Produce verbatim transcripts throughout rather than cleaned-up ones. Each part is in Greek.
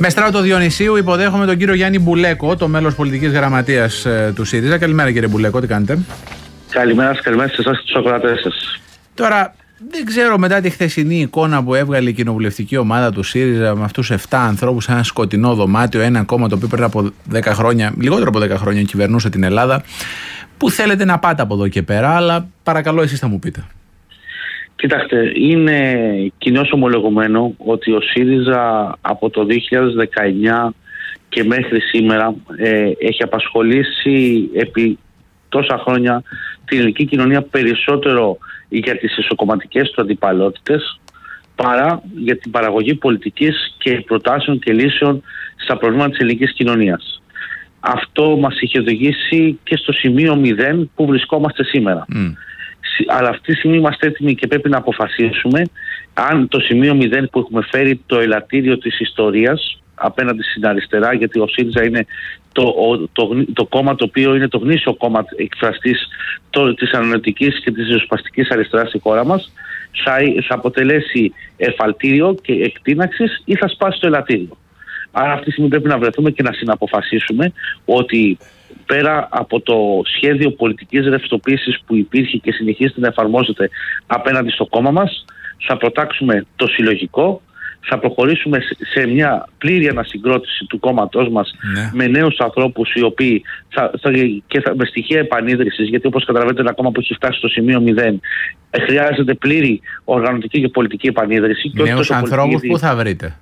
Με Στράτο Διονυσίου υποδέχομαι τον κύριο Γιάννη Μπουλέκο, το μέλος πολιτικής γραμματείας ε, του ΣΥΡΙΖΑ. Καλημέρα κύριε Μπουλέκο, τι κάνετε? Καλημέρα σας, καλημέρα σε εσάς και τους ακροατές σας. Τώρα, δεν ξέρω μετά τη χθεσινή εικόνα που έβγαλε η κοινοβουλευτική ομάδα του ΣΥΡΙΖΑ με αυτούς εφτά ανθρώπους σε ένα σκοτεινό δωμάτιο, ένα κόμμα το οποίο πριν από δέκα χρόνια, λιγότερο από δέκα χρόνια κυβερνούσε την Ελλάδα. Πού θέλετε να πάτε από εδώ και πέρα, αλλά παρακαλώ εσείς θα μου πείτε. Κοιτάξτε, είναι κοινώς ομολογωμένο ότι ο ΣΥΡΙΖΑ από το δύο χιλιάδες δεκαεννιά και μέχρι σήμερα ε, έχει απασχολήσει επί τόσα χρόνια την ελληνική κοινωνία περισσότερο για τις εσωκομματικές του αντιπαλότητες παρά για την παραγωγή πολιτικής και προτάσεων και λύσεων στα προβλήματα της ελληνικής κοινωνίας. Αυτό μας είχε οδηγήσει και στο σημείο μηδέν που βρισκόμαστε σήμερα. Mm. Αλλά αυτή τη στιγμή είμαστε έτοιμοι και πρέπει να αποφασίσουμε αν το σημείο μηδέν που έχουμε φέρει το ελαττήριο της ιστορίας απέναντι στην αριστερά, γιατί ο ΣΥΡΙΖΑ είναι το, το, το, το κόμμα το οποίο είναι το γνήσιο κόμμα εκφραστής το, της αναλυτικής και της ριζοσπαστικής αριστεράς στη χώρα μας, θα, θα αποτελέσει εφαλτήριο και εκτείναξης ή θα σπάσει το ελαττήριο. Άρα αυτή τη στιγμή πρέπει να βρεθούμε και να συναποφασίσουμε ότι πέρα από το σχέδιο πολιτικής ρευστοποίησης που υπήρχε και συνεχίζεται να εφαρμόζεται απέναντι στο κόμμα μας, θα προτάξουμε το συλλογικό, θα προχωρήσουμε σε μια πλήρη ανασυγκρότηση του κόμματός μας, ναι, με νέους ανθρώπους οι οποίοι θα, θα, και θα, με στοιχεία επανίδρυσης, γιατί όπως καταλαβαίνετε ένα κόμμα που έχει φτάσει στο σημείο μηδέν χρειάζεται πλήρη οργανωτική και πολιτική επανίδρυση. Νέους ανθρώπους πολιτική... που θα βρείτε?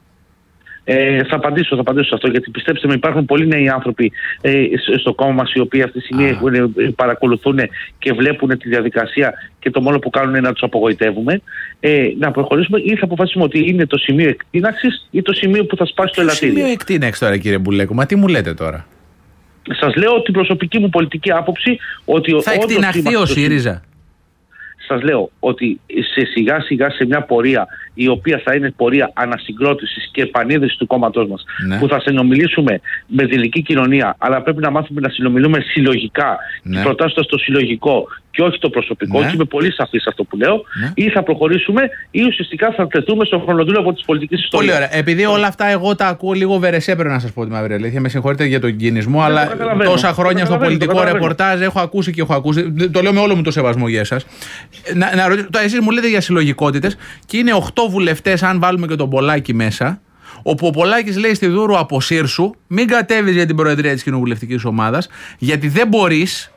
Ε, θα απαντήσω, θα απαντήσω σε αυτό, γιατί πιστέψτε με, υπάρχουν πολλοί νέοι άνθρωποι ε, στο κόμμα μας οι οποίοι αυτή τη στιγμή έχουν, παρακολουθούν και βλέπουν τη διαδικασία και το μόνο που κάνουν είναι να τους απογοητεύουμε. Ε, να προχωρήσουμε ή θα αποφασίσουμε ότι είναι το σημείο εκτείναξης ή το σημείο που θα σπάσει το ελαττήριο. Σημείο εκτείναξης τώρα κύριε Μπουλέκο, μα τι μου λέτε τώρα? Σας λέω την προσωπική μου πολιτική άποψη ότι θα εκτιναχθεί ο ΣΥΡΙΖΑ. Σας λέω ότι σε σιγά σιγά σε μια πορεία η οποία θα είναι πορεία ανασυγκρότησης και επανίδρυσης του κόμματός μας, ναι, που θα συνομιλήσουμε με την ελληνική κοινωνία, αλλά πρέπει να μάθουμε να συνομιλούμε συλλογικά, ναι, προτάσσοντας το συλλογικό και όχι το προσωπικό, ναι, και είμαι πολύ σαφής αυτό που λέω, ναι, ή θα προχωρήσουμε ή ουσιαστικά θα τεθούμε στο χρονοτούλαβο της πολιτικής ιστορίας. Πολύ ωραία. Επειδή όλα αυτά εγώ τα ακούω λίγο βερεσέ, πρέπει να σας πω τη μαύρη αλήθεια, με συγχωρείτε για τον κινησμό, αλλά το τόσα χρόνια στο πολιτικό ρεπορτάζ έχω ακούσει και έχω ακούσει, το λέω με όλο μου το σεβασμό για εσάς. Να, να ρωτήσω, εσείς μου λέτε για συλλογικότητες και είναι οκτώ βουλευτές, αν βάλουμε και τον Πολάκη μέσα, όπου ο Πολάκης λέει στη Δούρου αποσύρσου, μην κατέβεις για την προεδρία της κοινοβουλευτικής ομάδας, γιατί δεν μπορείς,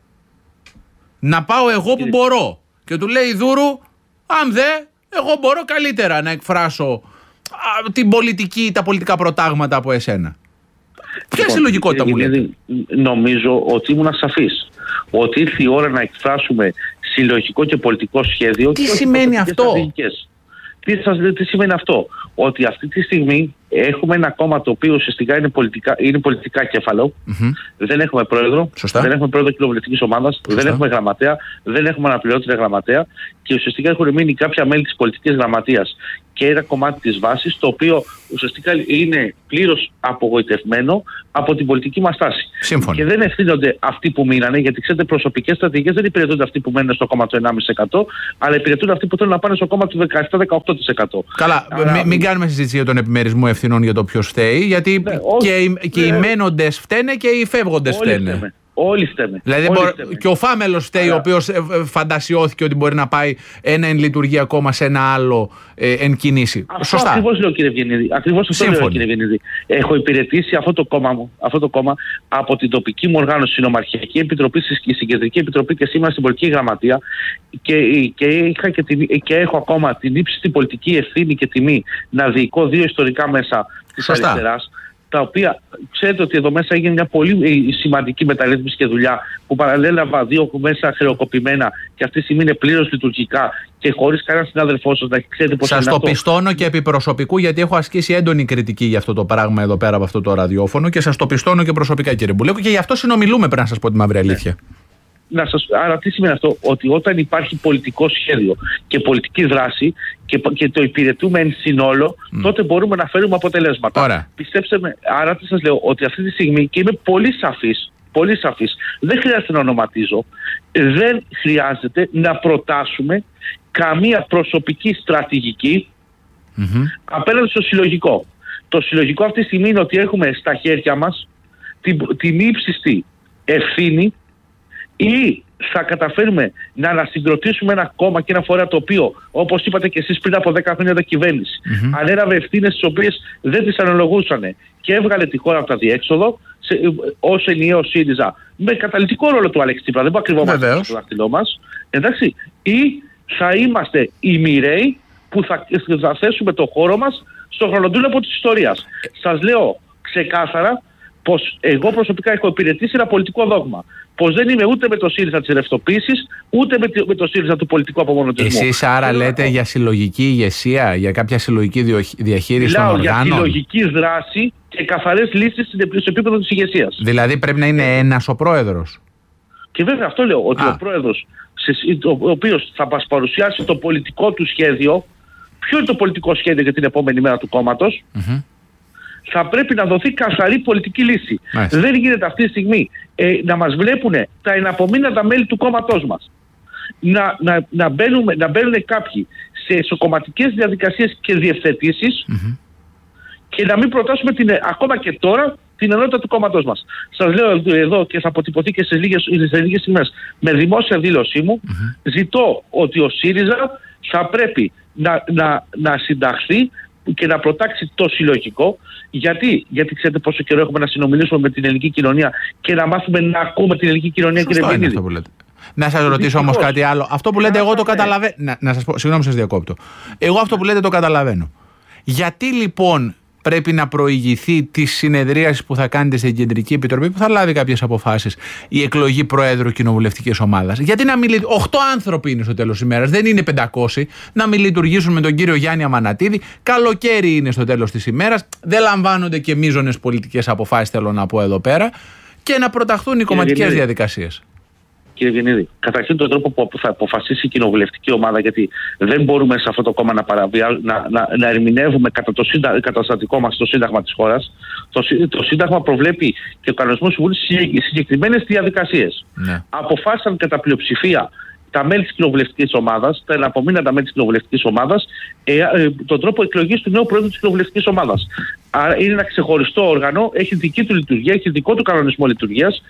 να πάω εγώ που μπορώ. Και του λέει η Δούρου, αν δε, εγώ μπορώ καλύτερα να εκφράσω α, την πολιτική, τα πολιτικά προτάγματα από εσένα. Ποια λοιπόν, συλλογικότητα μου λέτε? Νομίζω ότι ήμουν σαφής. Ότι ήρθε η ώρα να εκφράσουμε συλλογικό και πολιτικό σχέδιο. Τι σημαίνει αυτό? Τι, σας, τι σημαίνει αυτό? Ότι αυτή τη στιγμή έχουμε ένα κόμμα το οποίο ουσιαστικά είναι πολιτικά, είναι πολιτικά κέφαλο. Mm-hmm. Δεν έχουμε πρόεδρο, Σωστά. δεν έχουμε πρόεδρο κοινοβουλευτικής ομάδας, δεν έχουμε γραμματέα, δεν έχουμε αναπληρώτρια γραμματέα και ουσιαστικά έχουν μείνει κάποια μέλη της πολιτικής γραμματείας και ένα κομμάτι της βάσης, το οποίο ουσιαστικά είναι πλήρως απογοητευμένο από την πολιτική μας τάση. Σύμφωνα. Και δεν ευθύνονται αυτοί που μείνανε, γιατί ξέρετε, προσωπικές στρατηγικές δεν υπηρετούνται αυτοί που μένουν στο κόμμα του ενάμιση τοις εκατό, αλλά υπηρετούν αυτοί που θέλουν να πάνε στο κόμμα του δεκαεπτά με δεκαοκτώ τοις εκατό. Καλά, άρα... μην, μην κάνουμε συζήτηση για τον επιμερισμό ευθυνών για το ποιος φταίει, γιατί ναι, και, όλοι, και ναι, οι μένοντες φταίνε και οι φεύγοντες φταίνε. Φταίμε. Όλοι φταίμε. Δηλαδή όλοι μπορώ, φταίμε. Και ο Φάμελος φταίει, Άρα. ο οποίος φαντασιώθηκε ότι μπορεί να πάει ένα εν λειτουργία ακόμα σε ένα άλλο ε, εν κινήσει. Αυτό Σωστά. Ακριβώς λέω κύριε Ευγενίδη. Ακριβώς αυτό λέω κύριε Ευγενίδη. Έχω υπηρετήσει αυτό το κόμμα μου, αυτό το κόμμα από την τοπική μου οργάνωση, στην Ομαρχιακή Επιτροπή, στην Κεντρική Επιτροπή και σήμερα στην Πολιτική Γραμματεία και, και, είχα και, την, και έχω ακόμα την ύψιστη πολιτική ευθύνη και τιμή να διοικώ δύο ιστορικά μέσα της αριστεράς, τα οποία ξέρετε ότι εδώ μέσα έγινε μια πολύ σημαντική μεταρρύθμιση και δουλειά που παραλέλαβα δύο μέσα χρεοκοπημένα και αυτή τη στιγμή είναι πλήρως λειτουργικά και χωρίς κανένα συνάδελφό σας να ξέρετε πώς είναι αυτό. Σας το πιστώνω και επί προσωπικού, γιατί έχω ασκήσει έντονη κριτική για αυτό το πράγμα εδώ πέρα από αυτό το ραδιόφωνο και σας το πιστώνω και προσωπικά κύριε Μπουλέκο και γι' αυτό συνομιλούμε, πρέπει να σας πω τη μαύρη αλήθεια. Ναι. Να σας, άρα τι σημαίνει αυτό? Ότι όταν υπάρχει πολιτικό σχέδιο και πολιτική δράση και, και το υπηρετούμε εν συνόλο, mm. τότε μπορούμε να φέρουμε αποτελέσματα. Ωραία. Πιστέψτε με, άρα τι σας λέω, ότι αυτή τη στιγμή, και είμαι πολύ σαφής, πολύ σαφής, δεν χρειάζεται να ονοματίζω, δεν χρειάζεται να προτάσουμε καμία προσωπική στρατηγική mm-hmm. απέναντι στο συλλογικό. Το συλλογικό αυτή τη στιγμή είναι ότι έχουμε στα χέρια μας την, την ύψιστη ευθύνη, ή θα καταφέρουμε να ανασυγκροτήσουμε ένα κόμμα και ένα φορέα το οποίο, όπως είπατε και εσείς πριν από δέκα χρόνια, ήταν κυβέρνηση. Mm-hmm. Ανέλαβε ευθύνες τις οποίες δεν τις αναλογούσαν και έβγαλε τη χώρα από τα διέξοδο ως ενιαίο ΣΥΡΙΖΑ, με καταλυτικό ρόλο του Αλέξη Τσίπρα. Δεν μπορούμε να κρυβόμαστε στο δάχτυλό μας. Εντάξει. Ή θα είμαστε οι μοιραίοι που θα, θα θέσουμε το χώρο μας στο χρονοτούλαπο της ιστορίας. Σας λέω ξεκάθαρα πως εγώ προσωπικά έχω υπηρετήσει ένα πολιτικό δόγμα. Πως δεν είμαι ούτε με το ΣΥΡΙΖΑ της ρευστοποίησης, ούτε με το, με το ΣΥΡΙΖΑ του πολιτικού απομονωτισμού. Εσείς άρα Θέλω λέτε για συλλογική ηγεσία, για κάποια συλλογική διαχείριση των οργάνων? Μιλάω για συλλογική δράση και καθαρές λύσεις στο επίπεδο της ηγεσίας. Δηλαδή πρέπει να είναι ένας ο πρόεδρος. Και βέβαια αυτό λέω, ότι Α. ο πρόεδρος, ο οποίος θα μας παρουσιάσει το πολιτικό του σχέδιο, ποιο είναι το πολιτικό σχέδιο για την επόμενη μέρα του κόμματος, mm-hmm. θα πρέπει να δοθεί καθαρή πολιτική λύση. Μάλιστα. Δεν γίνεται αυτή τη στιγμή ε, να μας βλέπουν τα εναπομείναντα μέλη του κόμματός μας να, να, να, μπαίνουμε, να μπαίνουν κάποιοι σε εσωκομματικές διαδικασίες και διευθετήσεις mm-hmm. και να μην προτάσουμε την, ακόμα και τώρα την ενότητα του κόμματός μας. Σας λέω εδώ και θα αποτυπωθεί και σε λίγες, σε λίγες στιγμές με δημόσια δήλωσή μου, mm-hmm. ζητώ ότι ο ΣΥΡΙΖΑ θα πρέπει να, να, να συνταχθεί και να προτάξει το συλλογικό. Γιατί, γιατί ξέρετε πόσο καιρό έχουμε να συνομιλήσουμε με την ελληνική κοινωνία και να μάθουμε να ακούμε την ελληνική κοινωνία, κύριε Ευγενίδη. Να σας ρωτήσω όμως κάτι άλλο. Αυτό που λέτε εγώ το καταλαβαίνω. Να, να σας πω, συγγνώμη, σας διακόπτω. Εγώ αυτό που λέτε το καταλαβαίνω. Γιατί λοιπόν πρέπει να προηγηθεί τη συνεδρίαση που θα κάνετε στην Κεντρική Επιτροπή, που θα λάβει κάποιες αποφάσεις, η εκλογή Προέδρου κοινοβουλευτικής ομάδας? Γιατί να μην. Οχτώ άνθρωποι είναι στο τέλος της ημέρας, δεν είναι πεντακόσιοι. Να μην λειτουργήσουν με τον κύριο Γιάννη Αμανατίδη. Καλοκαίρι είναι στο τέλος της ημέρας. Δεν λαμβάνονται και μείζονες πολιτικές αποφάσεις, θέλω να πω εδώ πέρα. Και να προταχθούν οι κομματικές διαδικασίες. Κύριε Ευγενίδη, καταρχήν τον τρόπο που θα αποφασίσει η κοινοβουλευτική ομάδα, γιατί δεν μπορούμε σε αυτό το κόμμα να, παραβιά, να, να, να ερμηνεύουμε κατά το συντα, καταστατικό μας το Σύνταγμα της χώρας. Το, το Σύνταγμα προβλέπει και ο κανονισμός του Βουλής συγκεκριμένες διαδικασίες. Ναι. Αποφάσισαν κατά πλειοψηφία τα μέλη της κοινοβουλευτικής ομάδας, τα εναπομείναντα μέλη της κοινοβουλευτικής ομάδας, ε, ε, τον τρόπο εκλογής του νέου πρόεδρου της κοινοβουλευτικής ομάδας. Άρα είναι ένα ξεχωριστό όργανο, έχει δική του λειτουργία, έχει δικό του κανονισμό λειτουργίας.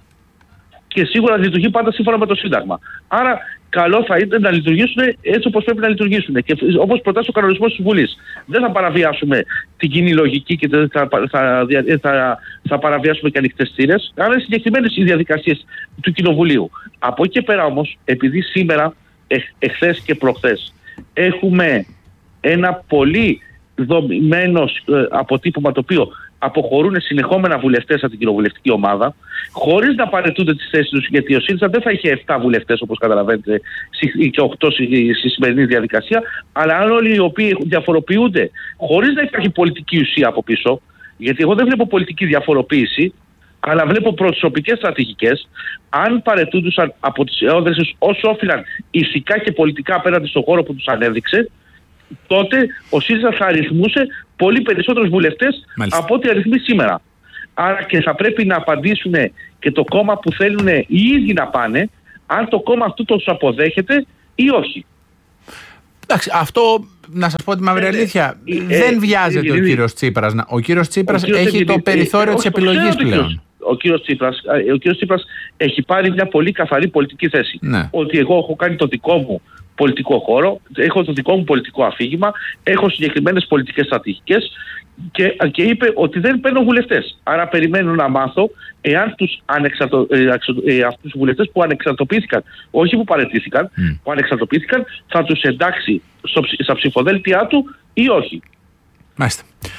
Και σίγουρα λειτουργεί πάντα σύμφωνα με το Σύνταγμα. Άρα, καλό θα ήταν να λειτουργήσουν έτσι όπως πρέπει να λειτουργήσουν. Και όπως προτάσει ο κανονισμός της Βουλής. Δεν θα παραβιάσουμε την κοινή λογική και θα, θα, θα, θα παραβιάσουμε και ανοιχτές θύρες. Άρα, είναι συγκεκριμένες οι διαδικασίες του Κοινοβουλίου. Από εκεί και πέρα όμως, επειδή σήμερα, εχ, εχθές και προχθές, έχουμε ένα πολύ δομημένο ε, αποτύπωμα το οποίο αποχωρούν συνεχόμενα βουλευτές από την κοινοβουλευτική ομάδα, χωρίς να παρετούνται τις θέσεις τους, γιατί ο ΣΥΡΙΖΑ δεν θα είχε επτά βουλευτές όπως καταλαβαίνετε και οκτώ στη σημερινή διαδικασία, αλλά αν όλοι οι οποίοι διαφοροποιούνται χωρίς να υπάρχει πολιτική ουσία από πίσω, γιατί εγώ δεν βλέπω πολιτική διαφοροποίηση, αλλά βλέπω προσωπικές στρατηγικές, αν παρετούντουσαν από τις έοδρες τους όσο όφυλαν ηθικά και πολιτικά απέναντι στον χώρο που τους ανέδειξε, τότε ο ΣΥΡΙΖΑ θα αριθμούσε πολύ περισσότερους βουλευτές από ό,τι αριθμεί σήμερα. Άρα και θα πρέπει να απαντήσουν και το κόμμα που θέλουν οι ίδιοι να πάνε, αν το κόμμα αυτό τους αποδέχεται ή όχι. Εντάξει, αυτό να σας πω τη μαύρη αλήθεια, ε, δεν βιάζεται ε, ο κύριος Τσίπρας. Ο κύριος Τσίπρας ο κύριος έχει ε, το περιθώριο ε, της επιλογής πλέον. Ο κύριος Τσίπρας, ο κύριος Τσίπρας έχει πάρει μια πολύ καθαρή πολιτική θέση. Ναι. Ότι εγώ έχω κάνει το δικό μου πολιτικό χώρο, έχω το δικό μου πολιτικό αφήγημα, έχω συγκεκριμένες πολιτικές στρατηγικές και, και είπε ότι δεν παίρνω βουλευτές. Άρα περιμένω να μάθω εάν τους, ανεξαρτο, ε, ε, αυτούς τους βουλευτές που ανεξαρτοποιήθηκαν, όχι που παραιτήθηκαν, mm. που ανεξαρτοποιήθηκαν, θα τους εντάξει στο, στα ψηφοδέλτια του ή όχι. Μάλιστα.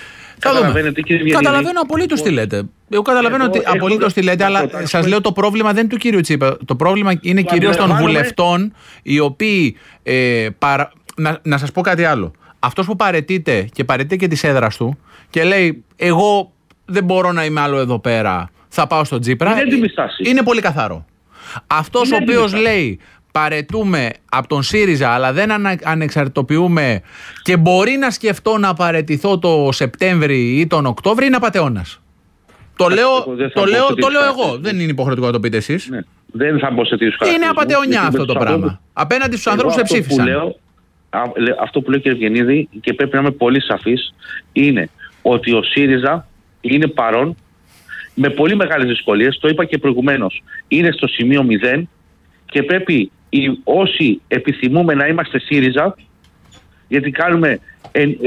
Καταλαβαίνω απολύτως τι λέτε. Εγώ καταλαβαίνω ότι απολύτως τι λέτε, αλλά σας λέω το πρόβλημα δεν είναι του κύριου Τσίπρα. Το πρόβλημα είναι κυρίως των βουλευτών, οι οποίοι. Ε, παρα... να, να σας πω κάτι άλλο. Αυτός που παραιτείται και παραιτείται και της έδρας του και λέει, εγώ δεν μπορώ να είμαι άλλο εδώ πέρα, θα πάω στον Τσίπρα. Είναι, είναι πολύ καθαρό. Αυτός ο οποίος λέει, παρετούμε από τον ΣΥΡΙΖΑ, αλλά δεν ανα, ανεξαρτητοποιούμε και μπορεί να σκεφτώ να παρετηθώ το Σεπτέμβρη ή τον Οκτώβρη, είναι απατεώνας. Το λέω, το λέω, το λέω εγώ. Δεν είναι υποχρεωτικό να το πείτε εσείς. Ναι. Δεν θα μπω σε τέτοιους χαρακτηρισμούς. Είναι απατεωνιά αυτό το πράγμα. Απέναντι στους ανθρώπους που ψήφισαν. Αυτό που λέω, κύριε Ευγενίδη, και πρέπει να είμαι πολύ σαφής, είναι ότι ο ΣΥΡΙΖΑ είναι παρόν με πολύ μεγάλες δυσκολίες, το είπα και προηγουμένως, είναι στο σημείο μηδέν και πρέπει οι, όσοι επιθυμούμε να είμαστε ΣΥΡΙΖΑ, γιατί κάνουμε ε, ε,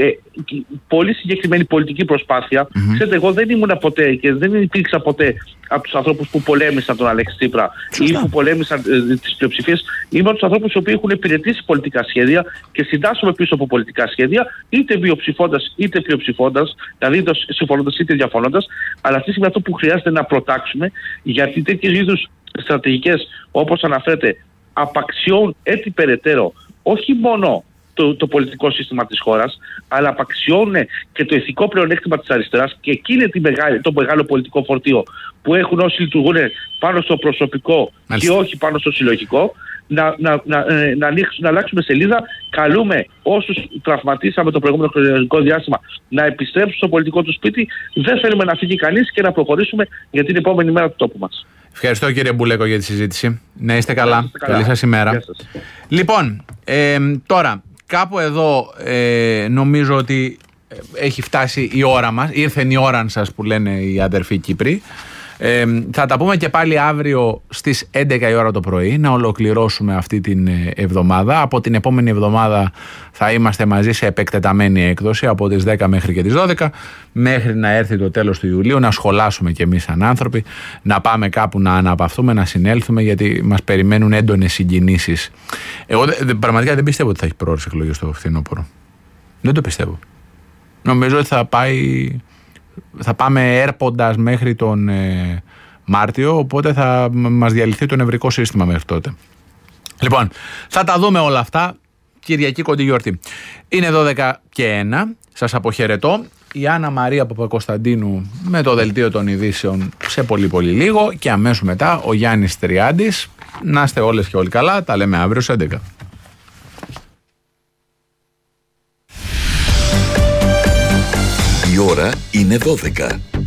πολύ συγκεκριμένη πολιτική προσπάθεια. Mm-hmm. Ξέρετε, εγώ δεν ήμουν ποτέ και δεν υπήρξα ποτέ από τους ανθρώπους που πολέμησαν τον Αλέξη Τσίπρα ή που πολέμησαν ε, τις πλειοψηφίες. Είμαι από τους ανθρώπους που έχουν υπηρετήσει πολιτικά σχέδια και συντάσσουμε πίσω από πολιτικά σχέδια, είτε βιοψηφώντας είτε πλειοψηφώντας, δηλαδή συμφωνώντας είτε διαφωνώντας. Αλλά αυτή τη στιγμή αυτό που χρειάζεται να προτάξουμε, γιατί τέτοιες είδους στρατηγικές, όπως αναφέρεται, απαξιώνουν έτσι περαιτέρω όχι μόνο Το, το πολιτικό σύστημα της χώρας, αλλά απαξιώνουν και το ηθικό πλεονέκτημα της αριστεράς και εκεί είναι τη μεγάλη, το μεγάλο πολιτικό φορτίο που έχουν όσοι λειτουργούν πάνω στο προσωπικό Μάλιστα. και όχι πάνω στο συλλογικό. Να, να, να, να, ανοίξουν, να αλλάξουμε σελίδα. Καλούμε όσους τραυματίσαμε το προηγούμενο χρονικό διάστημα να επιστρέψουν στο πολιτικό του σπίτι. Δεν θέλουμε να φύγει κανείς και να προχωρήσουμε για την επόμενη μέρα του τόπου μας. Ευχαριστώ κύριε Μπουλέκο για τη συζήτηση. Να είστε καλά. Είστε καλά. Καλή σας ημέρα. Σας. Λοιπόν, ε, τώρα κάπου εδώ ε, νομίζω ότι έχει φτάσει η ώρα μας. Ήρθε η ώρα σας που λένε οι αδερφοί Κύπροι. Ε, θα τα πούμε και πάλι αύριο στις έντεκα η ώρα το πρωί να ολοκληρώσουμε αυτή την εβδομάδα. Από την επόμενη εβδομάδα θα είμαστε μαζί σε επεκτεταμένη έκδοση από τις δέκα μέχρι και τις δώδεκα, μέχρι να έρθει το τέλος του Ιουλίου, να σχολάσουμε κι εμείς σαν άνθρωποι, να πάμε κάπου να αναπαυθούμε, να συνέλθουμε, γιατί μας περιμένουν έντονες συγκινήσεις. Εγώ πραγματικά δεν πιστεύω ότι θα έχει πρόορες εκλογές στο φθινόπωρο. Δεν το πιστεύω. Νομίζω ότι θα πάει... θα πάμε έρποντας μέχρι τον ε, Μάρτιο, οπότε θα μας διαλυθεί το νευρικό σύστημα μέχρι τότε. Λοιπόν, θα τα δούμε όλα αυτά Κυριακή κοντή γιορτή. Είναι δώδεκα και ένα, σας αποχαιρετώ. Η Άννα Μαρία Παπακοσταντίνου με το δελτίο των ειδήσεων σε πολύ πολύ λίγο και αμέσως μετά ο Γιάννης Τριάντης. Να είστε όλες και όλοι καλά, τα λέμε αύριο στις έντεκα. Η ώρα είναι δώδεκα.